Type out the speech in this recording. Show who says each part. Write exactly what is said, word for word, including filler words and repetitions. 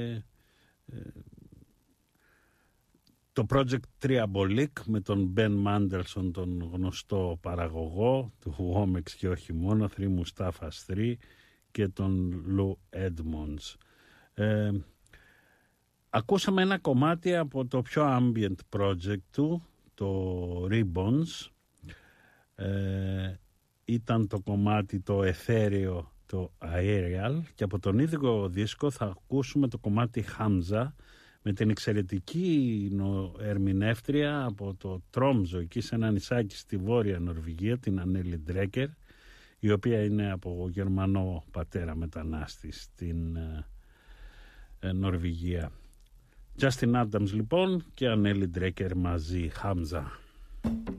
Speaker 1: το project Triabolic με τον Ben Mandelson, τον γνωστό παραγωγό του Womex και όχι μόνο, Three Mustafas τρία, και τον Lou Edmonds. Ε, ακούσαμε ένα κομμάτι από το πιο ambient project του, το Ribbons. Ε, ήταν το κομμάτι το εθέρεο, το Aerial, και από τον ίδιο δίσκο θα ακούσουμε το κομμάτι Hamza με την εξαιρετική ερμηνεύτρια από το Τρόμζο, εκεί σε ένα νησάκι στη Βόρεια Νορβηγία, την Ανέλη Ντρέκερ, η οποία είναι από Γερμανό πατέρα μετανάστη στην ε, Νορβηγία. Justin Adams λοιπόν και Ανέλη Ντρέκερ μαζί, Hamza.